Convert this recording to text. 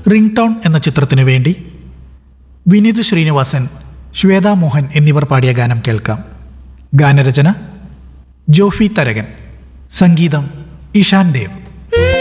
Ring tone എന്ന ചിത്രത്തിനു വേണ്ടി വിനീത് ശ്രീനിവാസൻ, ശ്വേതാ മോഹൻ എന്നിവർ പാടിയ ഗാനം കേൾക്കാം. ഗാനരചന ജോഫി തരകൻ, സംഗീതം ഇഷാൻ ദേവ്.